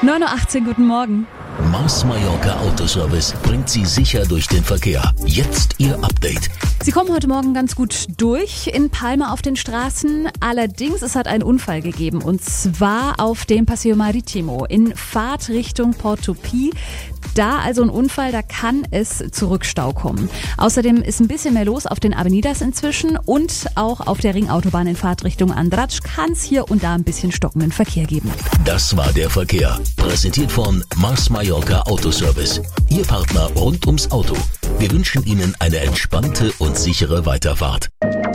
9.18 Uhr, guten Morgen. Mars Mallorca Autoservice bringt Sie sicher durch den Verkehr. Jetzt Ihr Update. Sie kommen heute Morgen ganz gut durch in Palma auf den Straßen. Allerdings, es hat einen Unfall gegeben und zwar auf dem Paseo Marítimo in Fahrt Richtung Porto Pi. Da also ein Unfall, da kann es zu Rückstau kommen. Außerdem ist ein bisschen mehr los auf den Avenidas inzwischen und auch auf der Ringautobahn in Fahrt Richtung Andratx kann es hier und da ein bisschen stockenden Verkehr geben. Das war der Verkehr. Präsentiert von Mars Mallorca Autoservice. Ihr Partner rund ums Auto. Wir wünschen Ihnen eine entspannte und sichere Weiterfahrt.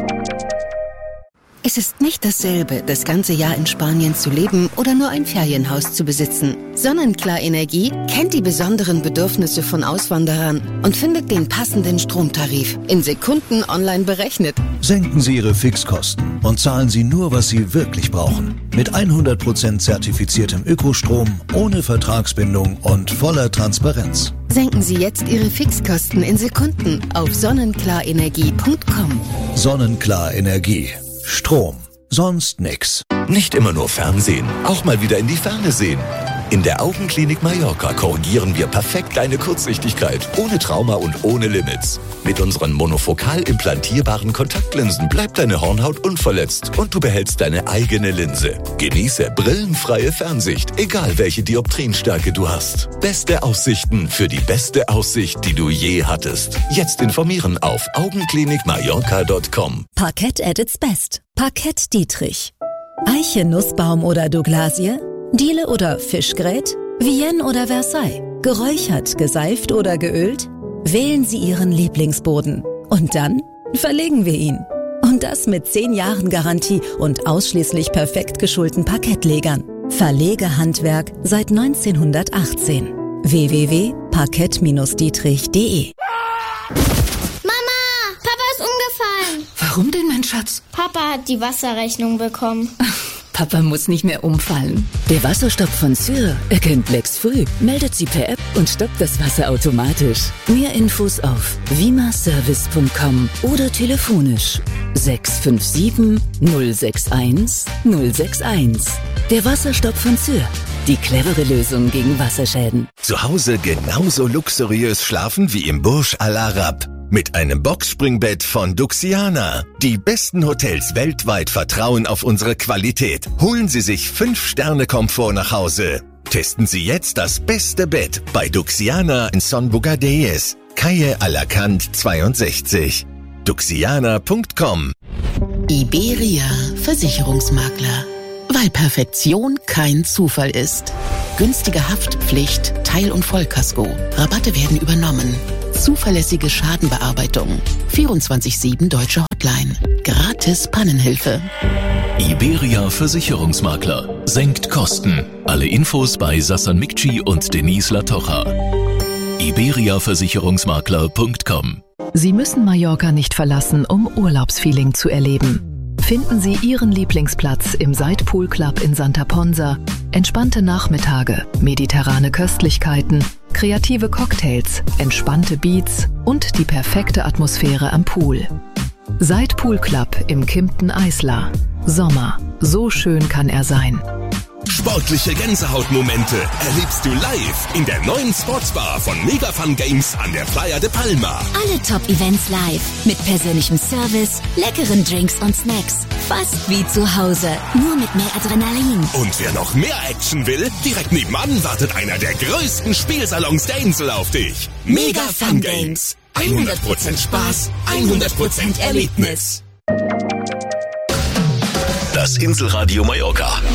Es ist nicht dasselbe, das ganze Jahr in Spanien zu leben oder nur ein Ferienhaus zu besitzen. Sonnenklar Energie kennt die besonderen Bedürfnisse von Auswanderern und findet den passenden Stromtarif in Sekunden online berechnet. Senken Sie Ihre Fixkosten und zahlen Sie nur, was Sie wirklich brauchen. Mit 100% zertifiziertem Ökostrom, ohne Vertragsbindung und voller Transparenz. Senken Sie jetzt Ihre Fixkosten in Sekunden auf sonnenklarenergie.com. Sonnenklar Energie. Strom. Sonst nix. Nicht immer nur Fernsehen, auch mal wieder in die Ferne sehen. In der Augenklinik Mallorca korrigieren wir perfekt deine Kurzsichtigkeit, ohne Trauma und ohne Limits. Mit unseren monofokal implantierbaren Kontaktlinsen bleibt deine Hornhaut unverletzt und du behältst deine eigene Linse. Genieße brillenfreie Fernsicht, egal welche Dioptrienstärke du hast. Beste Aussichten für die beste Aussicht, die du je hattest. Jetzt informieren auf augenklinikmallorca.com. Parkett at its best. Parkett Dietrich. Eiche, Nussbaum oder Douglasie? Diele oder Fischgrät? Vienne oder Versailles? Geräuchert, geseift oder geölt? Wählen Sie Ihren Lieblingsboden. Und dann verlegen wir ihn. Und das mit 10 Jahren Garantie und ausschließlich perfekt geschulten Parkettlegern. Verlegehandwerk seit 1918. www.parkett-dietrich.de. Mama, Papa ist umgefallen. Warum denn, mein Schatz? Papa hat die Wasserrechnung bekommen. Papa muss nicht mehr umfallen. Der Wasserstopp von Syr erkennt Lecks früh, meldet sie per App und stoppt das Wasser automatisch. Mehr Infos auf vimaservice.com oder telefonisch 657 061 061. Der Wasserstopp von Syr. Die clevere Lösung gegen Wasserschäden. Zu Hause genauso luxuriös schlafen wie im Burj Al Arab. Mit einem Boxspringbett von Duxiana. Die besten Hotels weltweit vertrauen auf unsere Qualität. Holen Sie sich 5-Sterne-Komfort nach Hause. Testen Sie jetzt das beste Bett bei Duxiana in Son Bogadelles, Calle Alacant 62. Duxiana.com. Iberia Versicherungsmakler. Weil Perfektion kein Zufall ist. Günstige Haftpflicht, Teil- und Vollkasko. Rabatte werden übernommen. Zuverlässige Schadenbearbeitung. 24/7 deutsche Hotline. Gratis Pannenhilfe. Iberia Versicherungsmakler. Senkt Kosten. Alle Infos bei Sassan Mikci und Denise Latocha. iberiaversicherungsmakler.com. Sie müssen Mallorca nicht verlassen, um Urlaubsfeeling zu erleben. Finden Sie Ihren Lieblingsplatz im Side Pool Club in Santa Ponsa. Entspannte Nachmittage, mediterrane Köstlichkeiten, kreative Cocktails, entspannte Beats und die perfekte Atmosphäre am Pool. Side Pool Club im Kimpton Isla. Sommer, so schön kann er sein. Sportliche Gänsehautmomente erlebst du live in der neuen Sportsbar von Mega Fun Games an der Playa de Palma. Alle Top-Events live mit persönlichem Service, leckeren Drinks und Snacks. Fast wie zu Hause, nur mit mehr Adrenalin. Und wer noch mehr Action will, direkt nebenan wartet einer der größten Spielsalons der Insel auf dich. Mega Fun Games. 100% Spaß, 100% Erlebnis. Das Inselradio Mallorca.